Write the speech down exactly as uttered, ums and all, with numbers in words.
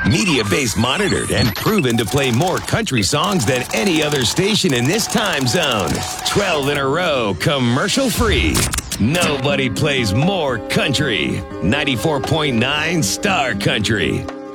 Media base monitored and proven to play more country songs than any other station in this time zone. twelve in a row, commercial free. Nobody plays more country. ninety-four point nine Star Country.